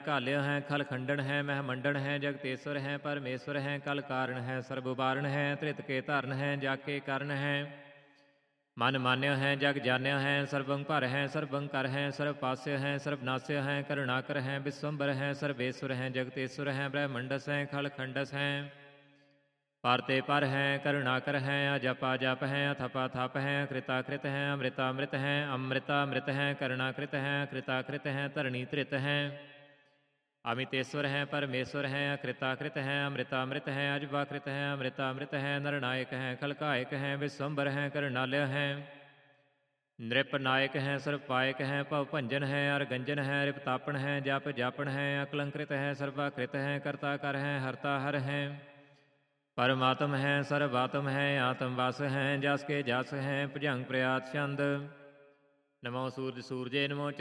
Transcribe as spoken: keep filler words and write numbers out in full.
ਘਾਲਿਆ ਹੈ ਖਲ ਖੰਡਨ ਹੈ ਮਹਿ ਮੰਡਨ ਹੈ ਜਗਤੇਸ਼ਵਰ ਹੈ ਪਰਮੇਸ਼ਵਰ ਹੈ ਕਲ ਕਾਰਨ ਹੈ ਸਰਬ ਉਬਾਰਨ ਹੈ ਧ੍ਰਿਤ ਕੇ ਧਰਨ ਹੈ ਜਾ ਕੇ ਕਰਨ ਹੈ ਮਨ ਮਾਨਿਆ ਹੈ ਜਗ ਜਾਣਿਆ ਹੈ ਸਰਬੰ ਭਰ ਹੈ ਸਰਬੰ ਕਰ ਹੈ ਸਰਬ ਪਾਸਿਆ ਹੈ ਸਰਬ ਨਾਸਿਆ ਹੈ ਕਰੁਣਾਕਰ ਹੈ ਵਿਸਵੰਬਰ ਹੈ ਸਰਵੇਸ਼ਵਰ ਹੈ ਜਗਤੇਸ਼ਵਰ ਹੈ ਬ੍ਰਹਮੰਡਸ ਹੈ ਖਲ ਖੰਡਸ ਹੈ ਪਰ ਤੇ ਪਰ ਹੈ ਕਰੁਣਾਕਰ ਹੈ ਅਜਪਾ ਜਪ ਹੈ ਅਥਪਾ ਥਪ ਹੈ ਕ੍ਰਿਤਾ ਕ੍ਰਿਤ ਹੈ ਅੰਮ੍ਰਿਤਾ ਅੰਮ੍ਰਿਤ ਹੈ ਅੰਮ੍ਰਿਤਾ ਅੰਮ੍ਰਿਤ ਹੈ ਕਰੁਣਾ ਕ੍ਰਿਤ ਹੈ ਕ੍ਰਿਤਾ ਕ੍ਰਿਤ ਹੈ ਧਰਣੀ ਧ੍ਰਿਤ ਹੈ ਅਮਿਤੇਸ਼ਵਰ ਹੈ ਪਰਮੇਸ਼ਵਰ ਹੈ ਅਕ੍ਰਿਤਾ ਕ੍ਰਿਤ ਹੈ ਅੰਮ੍ਰਿਤਾ ਅੰਮ੍ਰਿਤ ਹੈ ਅਜਬਾ ਕ੍ਰਿਤ ਹੈ ਅੰਮ੍ਰਿਤਾ ਅੰਮ੍ਰਿਤ ਹੈ ਨਰਨਾਇਕ ਹੈ ਖਲਕਾਇਕ ਹੈ ਵਿਸਵੰਬਰ ਹੈ ਕਰੁਣਾਲਯ ਹੈ ਨ੍ਰਿਪ ਨਾਇਕ ਹੈ ਸਰਪਾਇਕ ਹੈ ਭਵ ਭੰਜਨ ਹੈ ਅਰਗੰਜਨ ਹੈ ਰਿਪਤਾਪਨ ਹੈ ਜਪ ਜਾਪਨ ਹੈ ਅਕਲੰਕ੍ਰਿਤ ਹੈ ਸਰਬਾਕ੍ਰਿਤ ਹੈ ਕਰਤਾ ਕਰ ਹੈ ਹਰਤਾ ਹਰ ਹੈ ਪਰਮਾਤਮ ਹੈ ਸਰਬਾਤਮ ਹੈ ਆਤਮ ਵਸ ਹੈ ਜਸ ਕੇ ਜਸ ਹੈ ਭੁਜੰਗ ਪ੍ਰਿਆਤ ਛੰਦ ਨਮੋ ਸੂਰਜ ਸੂਰਜੇ ਨਮੋ